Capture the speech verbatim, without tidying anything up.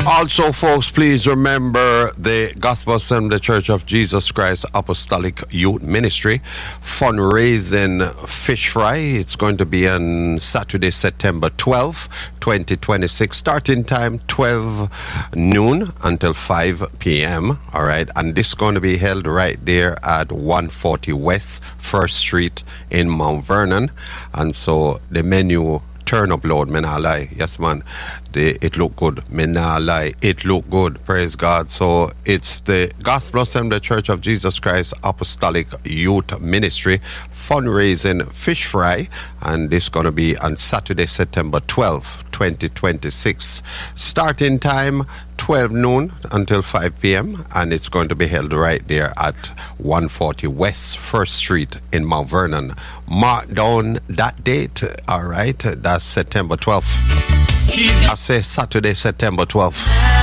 Also, folks, please remember the Gospel Assembly Church of Jesus Christ Apostolic Youth Ministry fundraising fish fry. It's going to be on Saturday, September twelfth, twenty twenty-six. Starting time twelve noon until five p.m. All right, and this is going to be held right there at one forty West First Street in Mount Vernon. And so the menu. Turn up, Lord, me nah lie. Yes, man. The, it look good. Me nah lie. It look good. Praise God. So it's the Gospel Assembly Church of Jesus Christ Apostolic Youth Ministry fundraising fish fry. And this is going to be on Saturday, September twelfth, twenty twenty-six. Starting time, twelve noon until five p.m. And it's going to be held right there at one forty West First Street in Mount Vernon. Mark down that date. All right. That's September twelfth. I say Saturday, September twelfth.